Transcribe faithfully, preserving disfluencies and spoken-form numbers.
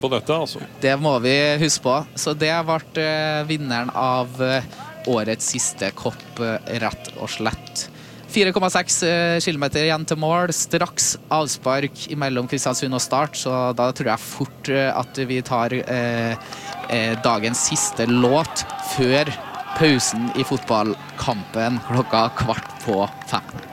på dette, altså. Det må vi huske på. Så det ble vinneren av årets siste kopp, rett og slett. fire komma seks kilometer igjen til mål, straks avspark mellom Kristiansund og Start, så da tror jeg fort at vi tar eh, eh, dagens siste låt før pausen i fotballkampen klokka kvart på fem.